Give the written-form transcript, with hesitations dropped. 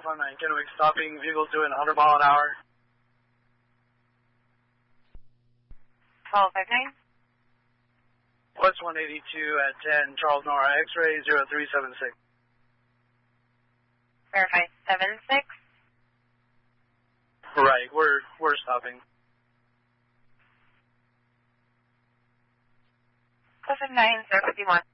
off on Kennewick, stopping, vehicle doing 100 mile an hour. 1259. West 182 at 10, Charles Nora, X-ray 0376. Verify 76. Right, we're stopping. 79051.